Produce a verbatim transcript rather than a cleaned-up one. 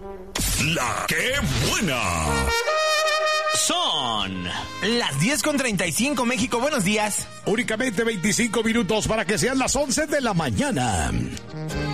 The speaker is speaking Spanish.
La que buena. Son las diez con treinta y cinco, México, buenos días. Únicamente veinticinco minutos para que sean las once de la mañana.